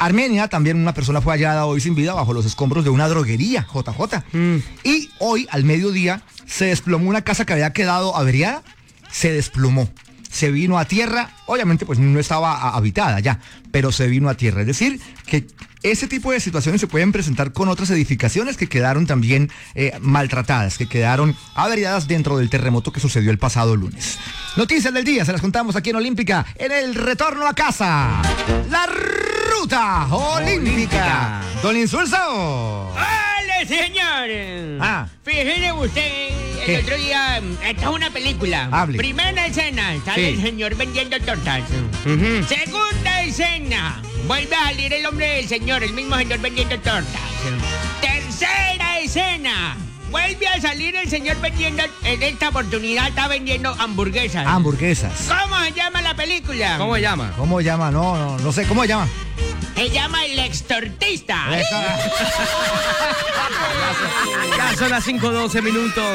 Armenia, también una persona fue hallada hoy sin vida bajo los escombros de una droguería, JJ. Y hoy, al mediodía, se desplomó una casa que había quedado averiada, se desplomó. Se vino a tierra, obviamente pues no estaba habitada ya, pero se vino a tierra. Es decir, que ese tipo de situaciones se pueden presentar con otras edificaciones que quedaron también maltratadas, que quedaron averiadas dentro del terremoto que sucedió el pasado lunes. Noticias del día, se las contamos aquí en Olímpica, en el retorno a casa. La ruta olímpica. Don Insulso. ¡Hola, señor! Fíjese usted, el otro día, esta es una película. Hable. Primera escena, sale el señor vendiendo tortas. Segunda escena, vuelve a salir el hombre del señor, el mismo señor vendiendo tortas. Tercera escena, vuelve a salir el señor vendiendo, en esta oportunidad está vendiendo hamburguesas. Hamburguesas. ¿Cómo se llama la película? ¿Cómo llama? ¿Cómo llama? No sé, ¿cómo llama? Se llama El Extortista. Ya son las 5:12 minutos.